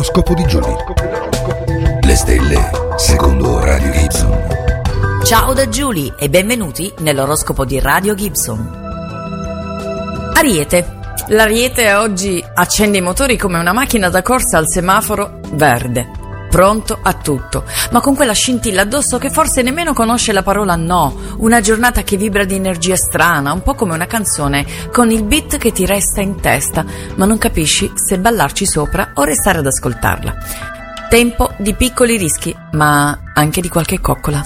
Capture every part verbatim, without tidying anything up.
L'oroscopo di Giulia. Le stelle secondo Radio Gibson. Ciao da Giulia e benvenuti nell'oroscopo di Radio Gibson. Ariete. L'Ariete oggi accende i motori come una macchina da corsa al semaforo verde, pronto a tutto, ma con quella scintilla addosso che forse nemmeno conosce la parola no. Una giornata che vibra di energia strana, un po' come una canzone con il beat che ti resta in testa, ma non capisci se ballarci sopra o restare ad ascoltarla. Tempo di piccoli rischi, ma anche di qualche coccola.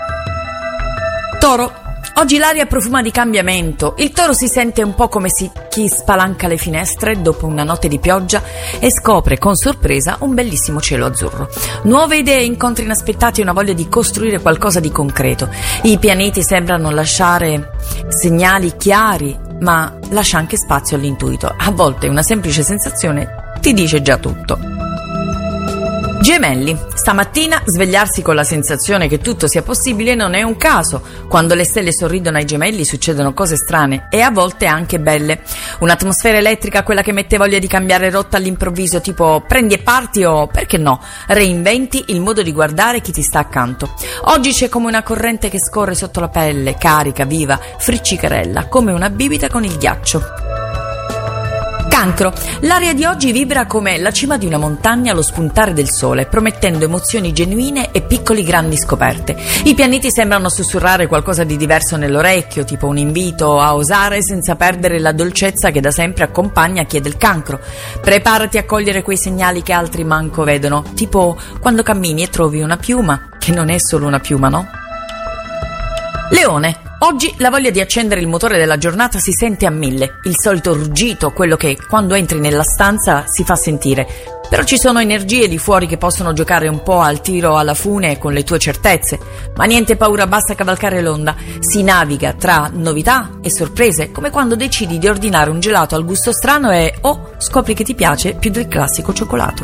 Toro. Oggi l'aria profuma di cambiamento. Il Toro si sente un po' come si, chi spalanca le finestre dopo una notte di pioggia e scopre con sorpresa un bellissimo cielo azzurro. Nuove idee, incontri inaspettati e una voglia di costruire qualcosa di concreto. I pianeti sembrano lasciare segnali chiari, ma lascia anche spazio all'intuito. A volte una semplice sensazione ti dice già tutto. Gemelli. Stamattina svegliarsi con la sensazione che tutto sia possibile non è un caso. Quando le stelle sorridono ai gemelli succedono cose strane e a volte anche belle. Un'atmosfera elettrica, quella che mette voglia di cambiare rotta all'improvviso, tipo prendi e parti o, perché no, reinventi il modo di guardare chi ti sta accanto. Oggi c'è come una corrente che scorre sotto la pelle, carica, viva, friccicarella, come una bibita con il ghiaccio. Cancro. L'aria di oggi vibra come la cima di una montagna allo spuntare del sole, promettendo emozioni genuine e piccoli grandi scoperte. I pianeti sembrano sussurrare qualcosa di diverso nell'orecchio, tipo un invito a osare senza perdere la dolcezza che da sempre accompagna chi è del Cancro. Preparati a cogliere quei segnali che altri manco vedono, tipo quando cammini e trovi una piuma, che non è solo una piuma, no? Leone. Oggi la voglia di accendere il motore della giornata si sente a mille, il solito ruggito, quello che quando entri nella stanza si fa sentire. Però ci sono energie di fuori che possono giocare un po' al tiro alla fune con le tue certezze. Ma niente paura, basta cavalcare l'onda. Si naviga tra novità e sorprese, come quando decidi di ordinare un gelato al gusto strano e oh, scopri che ti piace più del classico cioccolato.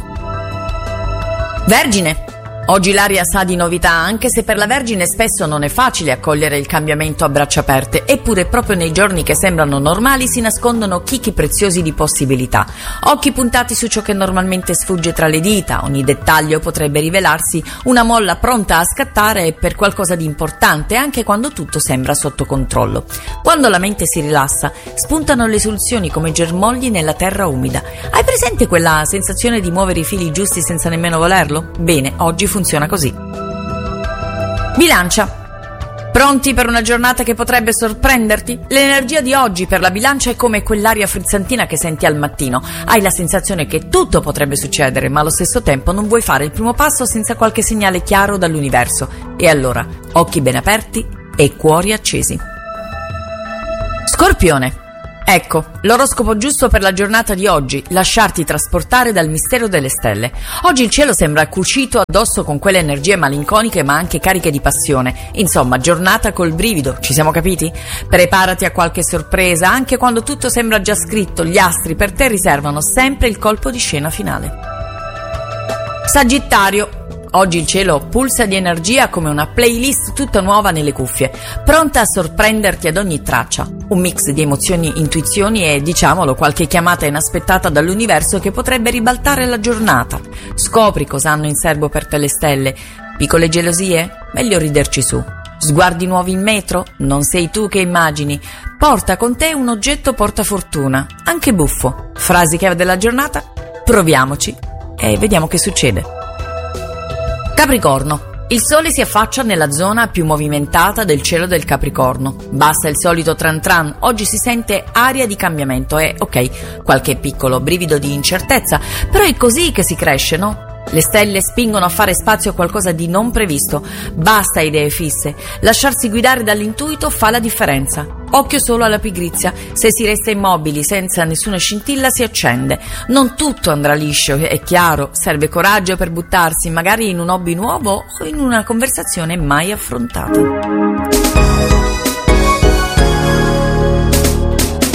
Vergine. Oggi l'aria sa di novità, anche se per la Vergine spesso non è facile accogliere il cambiamento a braccia aperte, eppure proprio nei giorni che sembrano normali si nascondono chicchi preziosi di possibilità. Occhi puntati su ciò che normalmente sfugge tra le dita, ogni dettaglio potrebbe rivelarsi una molla pronta a scattare per qualcosa di importante, anche quando tutto sembra sotto controllo. Quando la mente si rilassa, spuntano le soluzioni come germogli nella terra umida. Hai presente quella sensazione di muovere i fili giusti senza nemmeno volerlo? Bene, oggi funziona così. Bilancia. Pronti per una giornata che potrebbe sorprenderti? L'energia di oggi per la Bilancia è come quell'aria frizzantina che senti al mattino. Hai la sensazione che tutto potrebbe succedere, ma allo stesso tempo non vuoi fare il primo passo senza qualche segnale chiaro dall'universo. E allora, occhi ben aperti e cuori accesi. Scorpione. Ecco, l'oroscopo giusto per la giornata di oggi, lasciarti trasportare dal mistero delle stelle. Oggi il cielo sembra cucito addosso con quelle energie malinconiche ma anche cariche di passione. Insomma, giornata col brivido, ci siamo capiti? Preparati a qualche sorpresa, anche quando tutto sembra già scritto, gli astri per te riservano sempre il colpo di scena finale. Sagittario. Oggi il cielo pulsa di energia come una playlist tutta nuova nelle cuffie, pronta a sorprenderti ad ogni traccia. Un mix di emozioni, intuizioni e, diciamolo, qualche chiamata inaspettata dall'universo che potrebbe ribaltare la giornata. Scopri cosa hanno in serbo per te le stelle. Piccole gelosie? Meglio riderci su. Sguardi nuovi in metro? Non sei tu che immagini. Porta con te un oggetto portafortuna, anche buffo. Frasi chiave della giornata? Proviamoci e vediamo che succede. Capricorno. Il sole si affaccia nella zona più movimentata del cielo del Capricorno. Basta il solito tran tran, oggi si sente aria di cambiamento e, ok, qualche piccolo brivido di incertezza, però è così che si cresce, no? Le stelle spingono a fare spazio a qualcosa di non previsto. Basta idee fisse. Lasciarsi guidare dall'intuito fa la differenza. Occhio solo alla pigrizia. Se si resta immobili senza nessuna scintilla si accende. Non tutto andrà liscio, è chiaro. Serve coraggio per buttarsi, magari in un hobby nuovo o in una conversazione mai affrontata.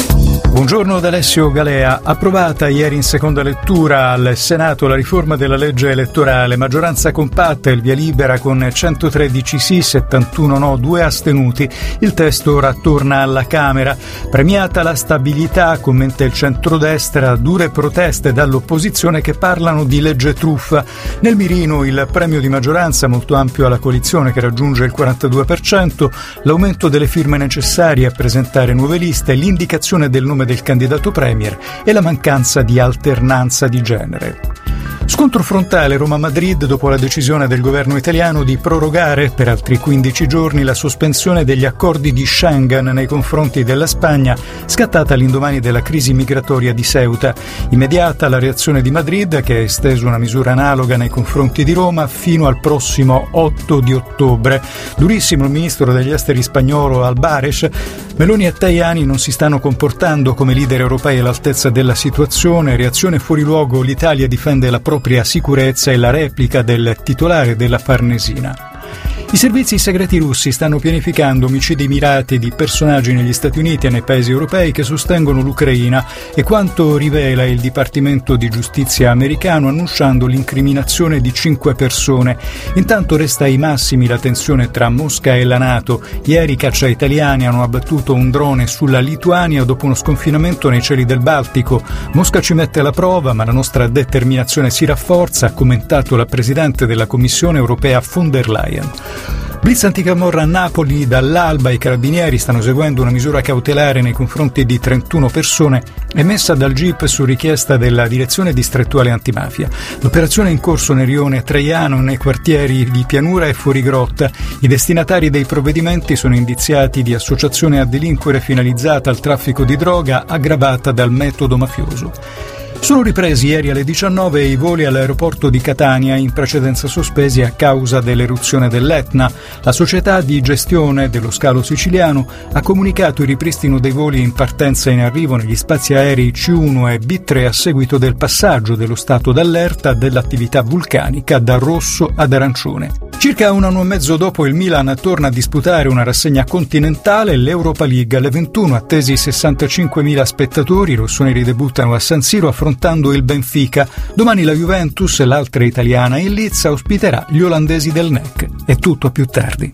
Buongiorno da Alessio Galea. Approvata ieri in seconda lettura al Senato la riforma della legge elettorale, maggioranza compatta, il via libera con centotredici sì, settantuno no, due astenuti. Il testo ora torna alla Camera. Premiata la stabilità, commenta il centrodestra, dure proteste dall'opposizione che parlano di legge truffa. Nel mirino il premio di maggioranza molto ampio alla coalizione che raggiunge il quarantadue per cento, l'aumento delle firme necessarie a presentare nuove liste, l'indicazione del nome del candidato premier e la mancanza di alternanza di genere. Scontro frontale Roma-Madrid dopo la decisione del governo italiano di prorogare per altri quindici giorni la sospensione degli accordi di Schengen nei confronti della Spagna, scattata all'indomani della crisi migratoria di Ceuta. Immediata la reazione di Madrid, che ha esteso una misura analoga nei confronti di Roma fino al prossimo otto di ottobre. Durissimo il ministro degli esteri spagnolo Albares. Meloni e Tajani non si stanno comportando come leader europei all'altezza della situazione. Reazione fuori luogo, l'Italia difende la propria sicurezza e la replica del titolare della Farnesina. I servizi segreti russi stanno pianificando omicidi mirati di personaggi negli Stati Uniti e nei paesi europei che sostengono l'Ucraina, e quanto rivela il Dipartimento di Giustizia americano annunciando l'incriminazione di cinque persone. Intanto resta ai massimi la tensione tra Mosca e la NATO. Ieri i caccia italiani hanno abbattuto un drone sulla Lituania dopo uno sconfinamento nei cieli del Baltico. Mosca ci mette alla prova, ma la nostra determinazione si rafforza, ha commentato la Presidente della Commissione europea von der Leyen. Blitz anticamorra a Napoli. Dall'alba i carabinieri stanno eseguendo una misura cautelare nei confronti di trentuno persone emessa dal G I P su richiesta della Direzione Distrettuale Antimafia. L'operazione è in corso nel rione Traiano, nei quartieri di Pianura e Fuorigrotta. I destinatari dei provvedimenti sono indiziati di associazione a delinquere finalizzata al traffico di droga aggravata dal metodo mafioso. Sono ripresi ieri alle diciannove i voli all'aeroporto di Catania, in precedenza sospesi a causa dell'eruzione dell'Etna. La società di gestione dello scalo siciliano ha comunicato il ripristino dei voli in partenza e in arrivo negli spazi aerei C uno e B tre a seguito del passaggio dello stato d'allerta dell'attività vulcanica da rosso ad arancione. Circa un anno e mezzo dopo il Milan torna a disputare una rassegna continentale, l'Europa League. Alle ventuno attesi sessantacinquemila spettatori, i rossoneri debuttano a San Siro affrontando il Benfica. Domani la Juventus, l'altra italiana, in Leeds ospiterà gli olandesi del N E C. È tutto più tardi.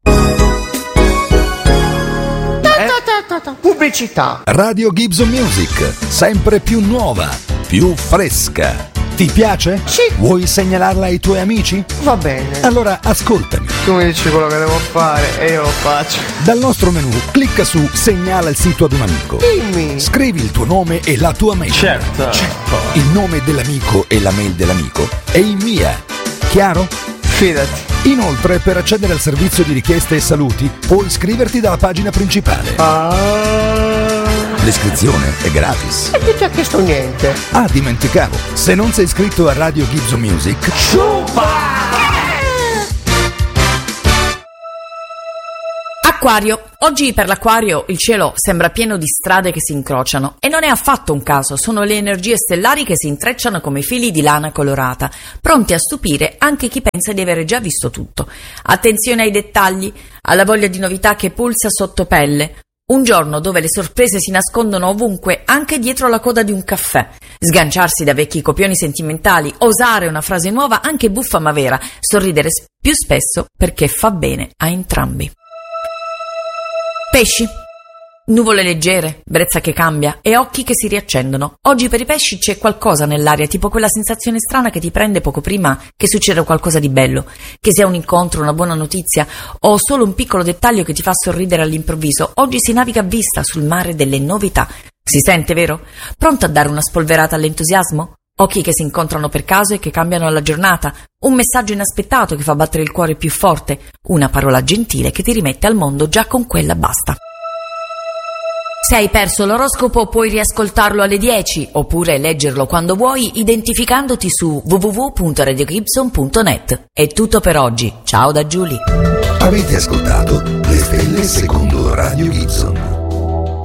Pubblicità. Radio Gibson Music, sempre più nuova, più fresca. Ti piace? Sì. Vuoi segnalarla ai tuoi amici? Va bene. Allora ascoltami. Tu mi dici quello che devo fare e io lo faccio. Dal nostro menu clicca su Segnala il sito ad un amico. Dimmi. Scrivi il tuo nome e la tua mail. Certo. certo. Il nome dell'amico e la mail dell'amico è in via. Chiaro? Fidati. Inoltre, per accedere al servizio di richieste e saluti, puoi iscriverti dalla pagina principale. Ah. L'iscrizione è gratis. E non ti ha chiesto niente. Ah, dimenticavo. Se non sei iscritto a Radio Gibson Music, Chupa! Acquario. Oggi per l'acquario il cielo sembra pieno di strade che si incrociano e non è affatto un caso, sono le energie stellari che si intrecciano come fili di lana colorata, pronti a stupire anche chi pensa di avere già visto tutto. Attenzione ai dettagli, alla voglia di novità che pulsa sotto pelle. Un giorno dove le sorprese si nascondono ovunque, anche dietro la coda di un caffè. Sganciarsi da vecchi copioni sentimentali, osare una frase nuova, anche buffa ma vera, sorridere più spesso perché fa bene a entrambi. Pesci. Nuvole leggere, brezza che cambia e occhi che si riaccendono. Oggi per i pesci c'è qualcosa nell'aria, tipo quella sensazione strana che ti prende poco prima che succeda qualcosa di bello, che sia un incontro, una buona notizia o solo un piccolo dettaglio che ti fa sorridere all'improvviso. Oggi si naviga a vista sul mare delle novità. Si sente, vero? Pronto a dare una spolverata all'entusiasmo? Occhi che si incontrano per caso e che cambiano la giornata, un messaggio inaspettato che fa battere il cuore più forte, una parola gentile che ti rimette al mondo già con quella basta. Se hai perso l'oroscopo puoi riascoltarlo alle dieci oppure leggerlo quando vuoi identificandoti su w w w punto radio gibson punto net. È tutto per oggi, ciao da Giulia. avete ascoltato Le Stelle secondo Radio Gibson.